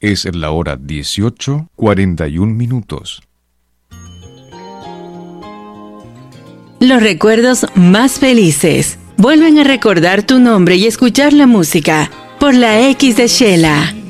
Es la hora 18:41. Los recuerdos más felices vuelven a recordar tu nombre y escuchar la música por la X de Shela.